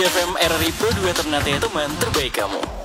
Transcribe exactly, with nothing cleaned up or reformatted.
F M R R I Pro dua Ternate teman terbaik kamu.